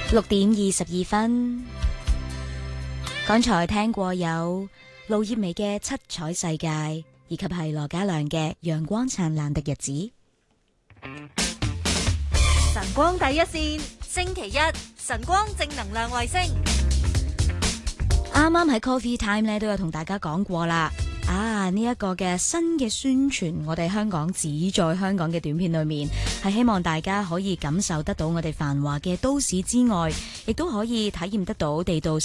6:22，剛才聽過有盧業美嘅《七彩世界》，以及係羅嘉良嘅《陽光燦爛的日子》。 晨光第一線，星期一晨光正能量衛星。 啱啱喺 Coffee Time 咧都有同大家講過啦。呢一個嘅新嘅宣傳，我哋香港只在香港嘅短片裏面，係希望大家可以感受得到我哋繁華嘅都市之外，亦都可以體驗得到地道